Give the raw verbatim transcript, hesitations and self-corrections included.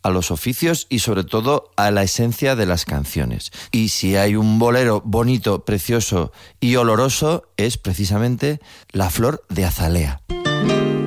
a los oficios y sobre todo a la esencia de las canciones. Y si hay un bolero bonito, precioso y oloroso, es precisamente La flor de azalea.